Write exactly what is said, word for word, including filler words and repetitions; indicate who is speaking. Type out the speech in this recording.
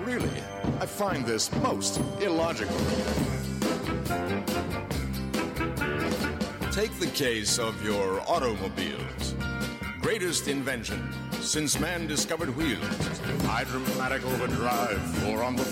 Speaker 1: really, I find this most illogical. Take the case of your automobiles. Greatest invention since man discovered wheels. Hydromatic overdrive, four on the